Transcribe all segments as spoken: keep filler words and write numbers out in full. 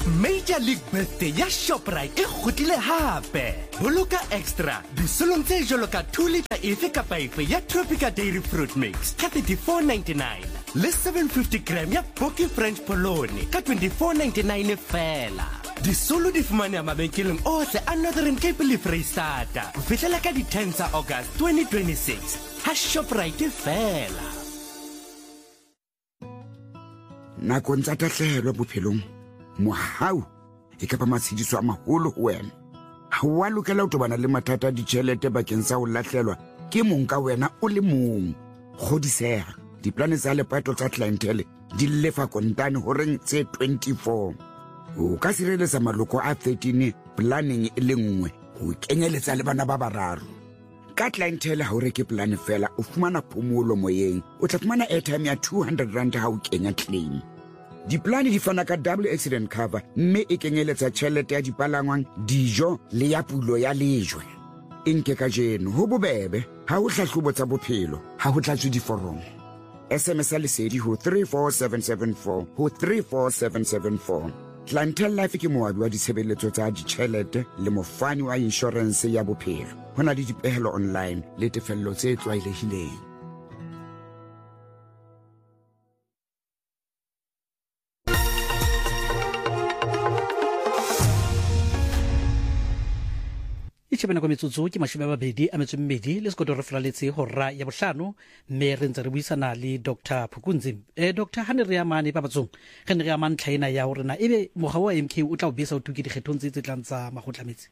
Major League Birthday ya Shoprite e kgutlile hape. Boloka extra disolong tse jwalo ka two litre efe kapa efe ya Tropica Dairy Fruit Mix ka thirty-four ninety-nine le seven fifty gram ya Boki French Polony ka twenty-four ninety-nine fela. Disolo di fumane mabenkeleng ohle a Northern Cape le Freistata. Fihlela ka di ten tsa August twenty twenty-six. Ha Shoprite fela. Nakong tsa tahlehelo bophelong mohau e ka ba matshidiso a maholo ho wena. Ha wa lokela ho tobana le mathata a ditjhelete bakeng sa ho lahlelwa ke mong ka wena o le mong. Kgodiseha diplane tsa lepato tsa clientele di lefa kontane horeng tse twenty-four. O ka sireletsa maloko a thirteen planning e le nngwe ho kenyeletsa le bana ba bararo. Ka clientele ha o reke plane fela o fumana phomolo moyeng. O tla fumana airtime ya two hundred rand ha o kenya claim. Diplane di fana ka double accident cover mme e kenyeletsa tjhelete ya dipalangwang, dijo le ya pulo ya lejwe. Inke ka jeno ho bobebe ha o hlahlobo tsa bophelo ha ho tlatswe diforomo. S M S lesedi ho three four seven seven four ho three four seven seven four. Clientele Life ke moabi wa ditshebeletso tsa ditjhelete le mofani wa insurance ya bophelo. Hona le dipehelo online le tefello tse tlwaelehileng. Itshebana kwa metsotso ke mashome a mabedi a metso mmedi le sekoto re flaletse hora ya bohlano mme re ntse re buisana le Doctor Phukunzi. Eh Doctor hane re ya mane ba batsong ge ne re ya man tlhaina ya hore na ebe mogwa wa M K o tla o besa o tuki dikgethong tse tse tlang tsa magotlametsi.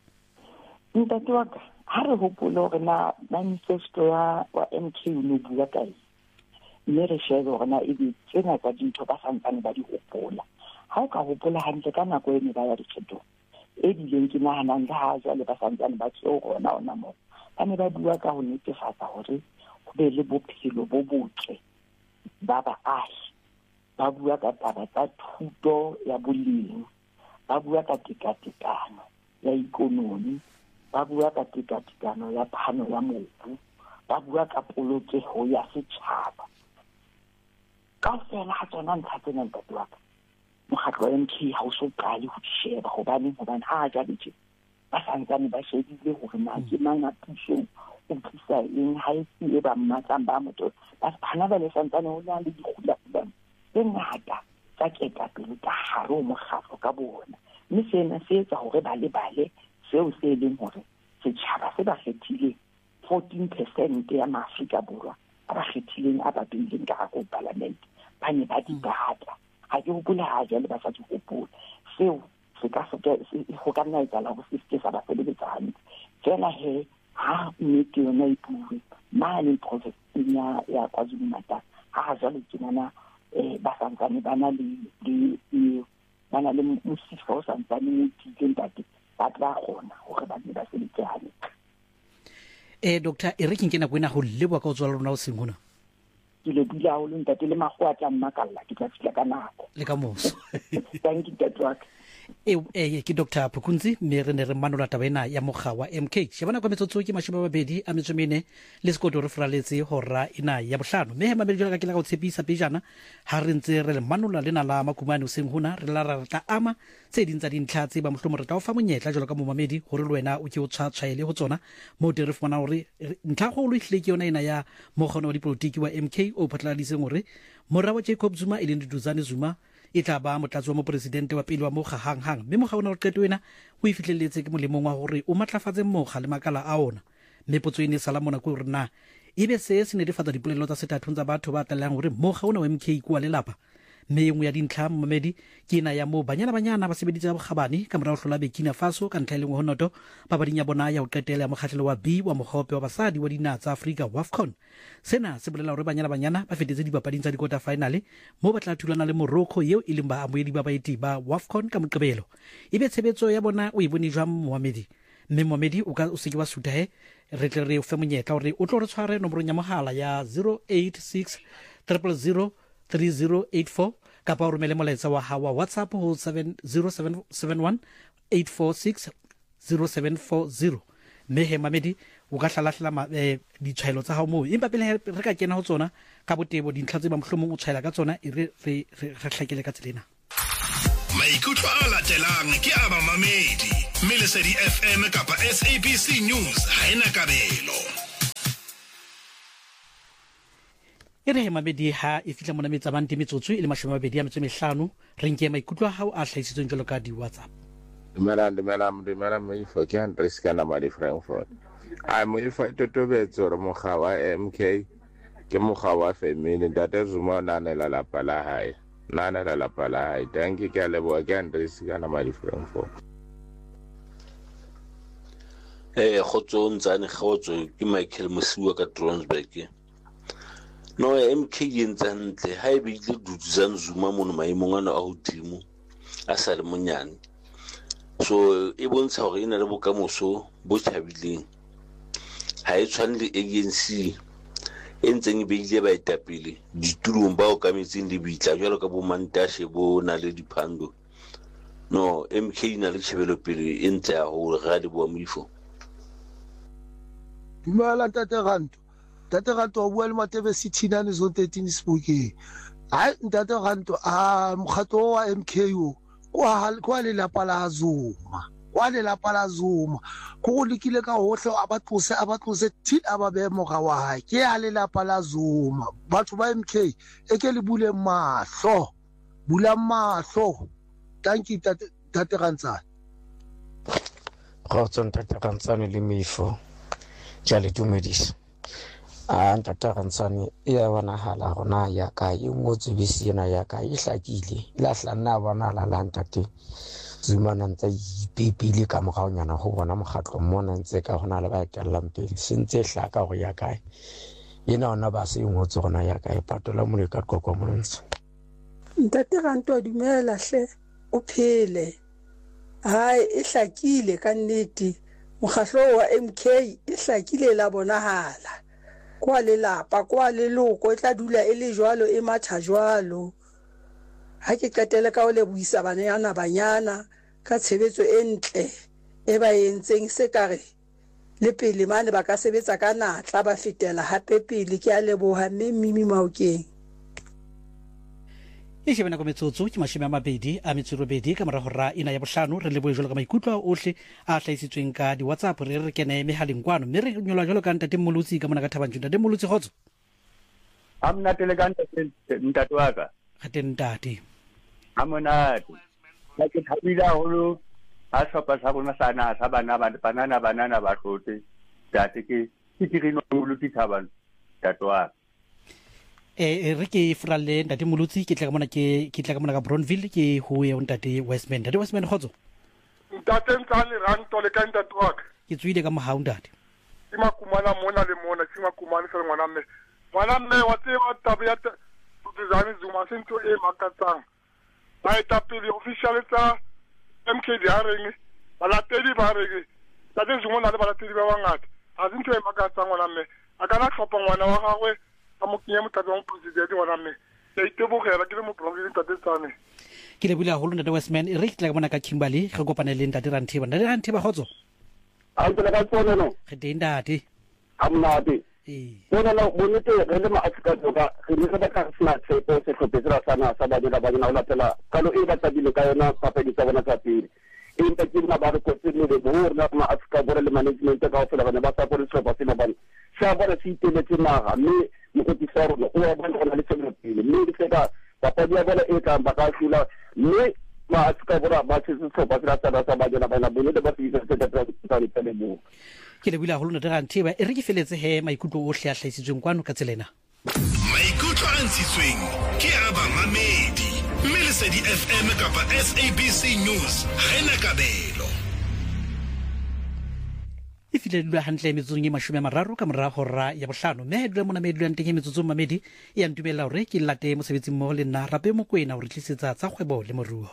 Ntate wa ka ha re hopola hore na manifesto ya wa M K o no bua kae. Mme re shebe hore na ebe tsena tsa dintho ba santsane ba di hopola. Ha o ka hopola hantle ka nako e ne ba ya dikgethong. E dileng ke nahanang le ha jwale ba santsane ba tlo rona ona mo ba ne ba bua ka ho netefatsa hore ho be le bophelo bo botle ba baahi. Ba bua ka taba tsa thuto ya boleng, ba bua ka tekatekano ya ikonomi, ba bua ka tekatekano ya phano ya mobu, ba bua ka polokeho ya setjhaba. Kaofela ha tsona ntlha tsena ntate wa ka mokgatlo wa M K ha o so qale ho di sheba hobane hobane ha ja ditse ba santsane ba shebile hore na ke mang a puso o tlisa eng ha e se ba mmatsang ba motho ba phana ba le santsane ho na le dikgula ba tse ngata tsa ketapele ka hare ho mokgatlo ka bona. Mme sena se etsa hore ba le bale seo se leng hore setjhaba se ba kgethile fourteen percent ya Maafrika Borwa ba kgethileng a ba bileng ka go parliament ba ne ba di data. Ha ke hopola ha jale ba sa di hopola seo se ka se ho ka nna etsa la ho se se sa ba sebetsa hantle tsena he ha nnete yona e bue mane province ya ya KwaZulu-Natal ha jale ke nana eh ba santsane ba na le le ba na le mosifo o santsane ke ntate ba tla gona hore ba di ba sebetsa hantle. Eh Doctor e re ke nkena go ena go leboa ka o tswala rona o seng hona. Ke le bula ho le ntate le magwa tla mmakalla ke tla fitla ka nako le ka moso. Thank you Tatwak. E e ke Doctor Phukunzi mme re ne re manola tabena ya mogga wa M K. Shebana kwa metsotso ke mashome a mabedi a metso mene le sekoto re fraletse hora ina ya bohlano mme hema mele ka ke la go tshepisa pejana ha re ntse re le manola lena la makumane o seng hona re la ra tla ama tse ding tsa dintlha tse ba mohlomo re tla o fa monyetla jalo ka momamedi hore le wena o ke o tshwatshaile ho tsona mo di re fumana hore ntla go lo ihle ke yona ina ya moggono wa dipolitiki wa M K o phatlaladitseng hore Morao Jacob Zuma ile Nduduzane Zuma e tla ba motlatsi wa mopresidente wa pele wa mogga hang hang mme mogga ona re qeto wena o ifihlelletse ke molemong wa hore o matlafatse mogga le makala a ona mme potso ene sala mona go re na ebe se se ne difatsa dipolelo tsa setathong tsa batho ba tlalang hore mogga ona wa M K kwa lelapa mme engwe ya dintlha mmamedi ke ina ya mo banyana banyana ba sebeditse bogabane ka mora go hlola Burkina Faso ka ntlha lengwe honoto ba bading ya bona ya o qetela ya mokgatlelo wa B wa mogope wa basadi wa dinaha tsa Afrika WAFCON. Sena se bolela hore banyana banyana ba fetetse dipapading tsa dikota finale mo ba tla thulana le Morocco yeo e leng ba amoedi ba baeti ba WAFCON ka moqebelo. Ebe tshebetso ya bona o e bone jwa Mohamedi mme Mohamedi o ka o se ke wa suta he re tle re o fe monyetla hore o tlo re tshware nomoro ya mohala ya zero eight six zero zero three zero eight four kapa o romele molaetsa wa hawa WhatsApp ho zero seven seven one eight four six zero seven four zero mehe mamedi o ka hlalahlala ditshwaelo tsa hao mo empa pele re ka kena ho tsona ka botebo dintlha tse ba mohlomong o tshwaela ka tsona e re re hlakele ka tselena. Maikutlo a latelang ke a mamamedi. mme Lesedi F M kapa S A B C News ha ena kabelo. e re mamedi ha e fitla mona metsa bante metsotso e le mashome a mabedi a metso e mehlano re nke maikutlo a hao a hlahisitsweng jwalo ka di WhatsApp. Dumela dumela dumela moifo ke Andres kana mali Frankfurt. Ai moifo e totobetso re mogwa wa M K ke mogwa wa family ntate Zuma na ne la lapa la hae. Na ne la lapa la hae. Thank you ke leboa ke Andres kana mali Frankfurt. Eh khotso ntsane khotso ke Michael Mosiwa ka Tronsberg. No M K yentsantle ha e bile dutsan Zuma mo maimong ana a hodimo a sa le monyane. So e bontsha hore ina le bokamoso bo tshabileng. Ha e tshwane le A N C e ntseng e beile ba etapele ditulong ba o ka metseng le bitla jwalo ka bo Mantashe bo na le diphando. No M K ina le tshebelo pele e ntse a ho ga di bo moifo. Dumela tate Ranto. Tate Ranto o bua le Matebe City nane zone thirteen Sebokeng. Hai tate Ranto a mokgatlo wa M K o kwa kwa le lapa la Zuma. Kwa le lapa la Zuma. Go go lekile ka hohle a batlose a batlose thi a ba be moga wa hae. Ke a le lapa la Zuma. Batho ba M K e ke le bule mahlo. Bula mahlo. Thank you tate tate Rantsane. Khotso tate Rantsane le mifo. Jale dumedisa. A ntata Rantsane e ya bona hala gona ya ka e ngotse bisi ena ya ka e hlakile la hlana bona la lantate Zuma nantsa ipipile ka mogaonyana go bona mogatlo mona ntse ka gona le ba etellang pele sentse hlaka go ya kae ena ona ba se ngotse gona ya ka e patola mo le ka kokwa montsha ntate Ranto dumela hle o phele hai e hlakile ka nnete mogatlo wa M K e hlakile la bona hala kwa le lapa kwa le loko e tla dula e le jwalo e matha jwalo ha ke qetele ka o le buisa bana banyana ka tshebetso e ntle e ba yentseng se kare le pele mane ba ka sebetsa ka natla ba fetela hape pele ke a leboha mme Mimi Maokeng e shebana go metsotso ke mashome a mabedi a metsoro bedi ka mora hora ina ya bohlano re le boejolo ka maikutlo ohle a hlahisitsweng ka di WhatsApp re re kene mehaleng kwano mme re nyola jalo ka ntate Molutsi ka mona ka Thabang Ntate Molutsi khotso amna teleganta ntate wa ka gate ntate amonate la ke thabila holo a sopa sa bona sana sa bana ba banana banana ba hlotse tate ke ke dirino Molutsi Thabang ntate wa eh re ke fralle ntate Molutsi ke tla ka mona ke ke tla ka mona ka Bronville ke ho ya ntate Westman ntate Westman khotso ntate Ntsane Ranto le ka ntate wa ka ke tswile ka mohau ntate ke makumana mona le mona ke makumana se ngwana mme ngwana mme wa tseba taba ya Duduzane Zuma sento e makatsang ba etapele official tsa M K D R reng balatedi ba reng tate Zuma na le balatedi ba bangata a sento e makatsang ngwana mme a kana tlhopha ngwana wa gagwe a mo kenya motlatsi wa president ngwana mme ke itebogela ke le mo province tate Tsane ke le bula holo ntate Westman re tla ka bona ka Kimberley re kopane le ntate Rantiba ntate Rantiba khotso a tsela ka tsone no ge te ntate amnate eh bona la bonete re le ma Afrika Borwa re ne re ba ka sna tsepo se tlhopetsela sana sa ba dira ba dina ona tela kalo e ba tabile ka yona papadi tsa bona tsa pele e ntse ke na ba re ko tsene le bo rena ma Afrika Borwa le management ka ofela bana ba sa go le tsopa sena bana sa bona se iteletse naga mme mo go tsara no go ba bona le tsene pele mme di feta papadi ya bona e ka ba ka hlula mme ma Afrika Borwa ba se tsopa sena tsana sa ba dina bana bonete ba tsitse tsa tsa tsa mo ke le bula holo ntate Rantiba e re ke feletse he maikutlo ohle a hlahisitsweng kwano ka tselena maikutlo a ntshitsweng ke a ba mamedi mme Lesedi F M kapa S A B C News ha ena kabelo e file dula hantle metsotso e mashome a mararo ka mora hora ya bohlano mme dula mona me dula nteng metsotso mamedi e ya ntumela hore ke late mosebetsi mmoho le nna rape Mokoena hore tlisetsa tsa kgwebo le moruo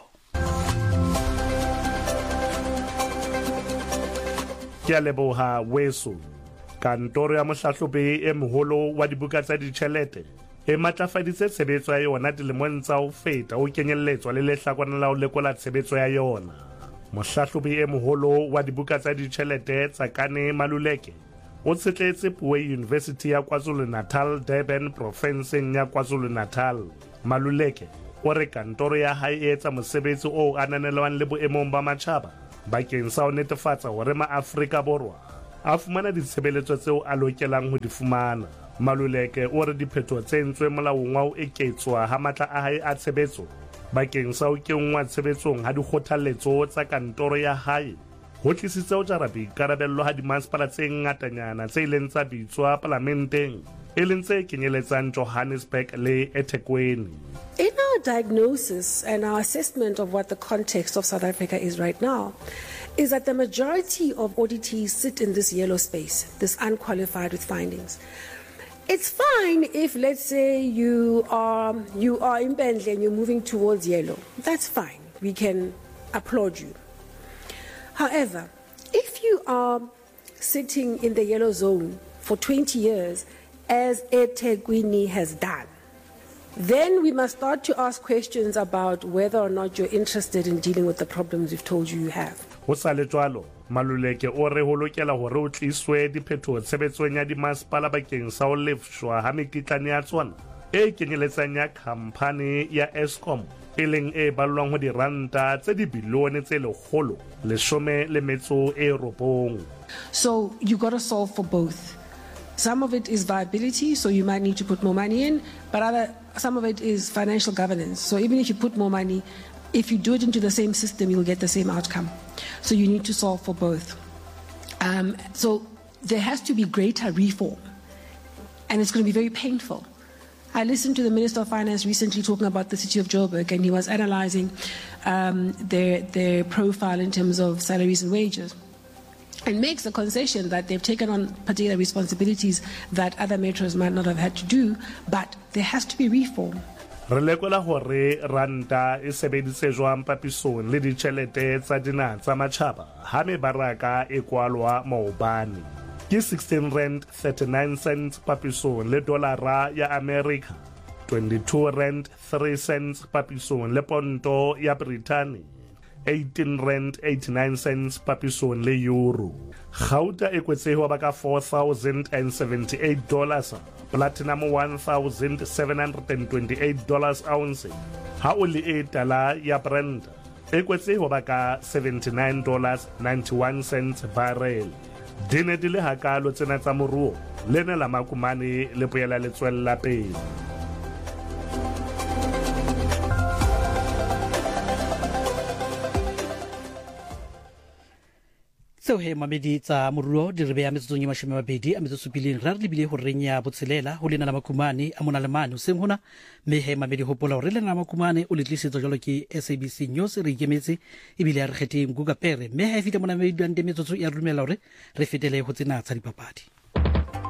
ke a leboha weso kantoro ya mohlahlobi e moholo wa dibuka tsa ditjhelete e matlafaditse tshebetso ya yona dilemong tsa ho feta ho kenyelletswa le lehlakwana la ho lekola tshebetso ya yona mohlahlobi e moholo wa dibuka tsa ditjhelete Tsakane Maluleke o tshetletse Puwe University ya KwaZulu-Natal Durban provinceng ya KwaZulu-Natal Maluleke o re kantoro ya hae e etsa mosebetsi o ananelwang le boemong ba matjhaba bakeng sa ho netefatsa hore ma-Afrika Borwa a fumana ditshebeletso tseo a lokelang ho di fumana. Maluleke o re diphetho tse entswe molaong wa ho eketswa ha matla a hae a tshebetso bakeng sa ho kenngwa tshebetsong ha dikgothaletso tsa kantoro ya hae ho tlisitse ho jara boikarabello ha dimasepala tse ngatanyana tse ileng tsa bitswa palamenteng e leng tse kenyeletsang Johannesburg le eThekwini. In our diagnosis and our assessment of what the context of South Africa is right now, is that the majority of auditees sit in this yellow space, this unqualified with findings. It's fine if, let's say, you are you are in Bentley and you're moving towards yellow. That's fine. We can applaud you. However, if you are sitting in the yellow zone for twenty years, as eThekwini has done, then we must start to ask questions about whether or not you're interested in dealing with the problems we've told you you have. Ho sa le jwalo, Maluleke o re ho lokela hore o tliswe diphetho tshebetsong ya dimasepala bakeng sa ho lefshwa ha mekitlane ya tsona e kenyeletsang ya khamphane ya Eskom e leng e ballwang ho diranta tse dibilione tse lekgolo leshome le metso e robong. So you got to solve for both. Some of it is viability, so you might need to put more money in, but other some of it is financial governance. So even if you put more money, if you do it into the same system, you'll get the same outcome. So you need to solve for both. Um, so there has to be greater reform, and it's going to be very painful. I listened to the Minister of Finance recently talking about the city of Joburg, and he was analyzing um, their, their profile in terms of salaries and wages, and makes a concession that they've taken on particular responsibilities that other metros might not have had to do, but there has to be reform. Re lekola hore ranta e sebedise jwang papisong le ditjhelete tsa dinaha tsa matjhaba ha mebaraka e kwalwa maobane. Ke sixteen rand thirty-nine cents papisong le dolara ya America, twenty-two rand three cents papisong le ponto ya Britain, eighteen rand eighty-nine cents papisong le euro. Gauta e kwetseho ba ka four thousand seventy-eight dollars, platinum one thousand seven hundred twenty-eight dollars ounce. Ha o le e tala ya Brent e kwetseho ba ka seventy-nine dollars ninety-one cents barrel. Dine di le hakalo tsena tsa moruo le ne la makumane le boela le tswella pele. Tseo he mamedi tsa moruo di re beya metsotsong ye mashome a mabedi a metso supileng ra re lebile ho renya botshelela ho lena la makumane a mona le mane o seng hona me he mamedi hopola hore lena la makumane o le tlisetsa jalo ke S A B C News re ikemetse ebile ya re kgetheng Guga Pere me he fita mona me di ande metsotso ya rumela hore re fetele ho tsena tsa dipapadi.